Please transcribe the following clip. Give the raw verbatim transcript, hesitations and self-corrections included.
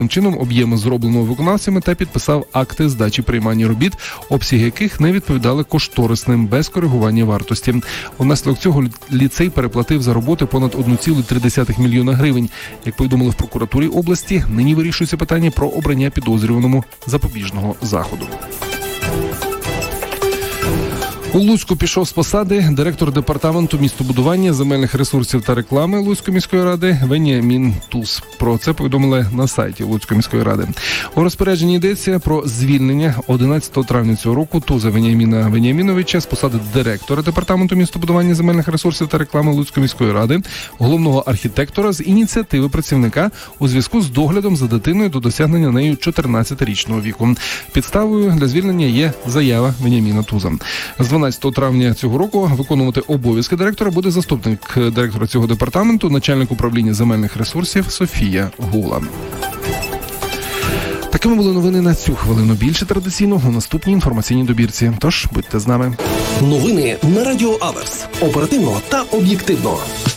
чином об'єми зробленого виконавцями та підписав акти здачі приймання робіт, обсяги яких не відповідали кошторисним, без коригування вартості. Унаслідок цього ліцей переплатив за роботи понад один цілих три десятих мільйона гривень. Як повідомили в прокуратурі області, нині вирішується питання про обрання підозрюваному запобіжного заходу. У Луцьку пішов з посади директор департаменту містобудування, земельних ресурсів та реклами Луцької міської ради Веніамін Туз. Про це повідомили на сайті Луцької міської ради. У розпорядженні йдеться про звільнення одинадцятого травня цього року Туза Веніаміна Веніаміновича з посади директора департаменту містобудування, земельних ресурсів та реклами Луцької міської ради, головного архітектора з ініціативи працівника у зв'язку з доглядом за дитиною до досягнення нею чотирнадцятирічного віку. Підставою для звільнення є заява Веніаміна Туза. З дванадцятого травня цього року виконувати обов'язки директора буде заступник директора цього департаменту, начальник управління земельних ресурсів Софія Гула. Такими були новини на цю хвилину. Більше традиційно у наступній інформаційній добірці. Тож будьте з нами. Новини на Радіо Аверс. Оперативно та об'єктивно.